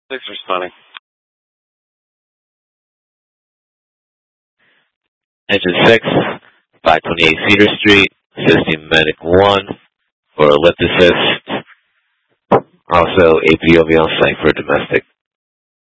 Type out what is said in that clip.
Thanks for responding. Engine 6, 528 Cedar Street, assisting Medic 1 for ellipticist. Also, APOV on site for domestic.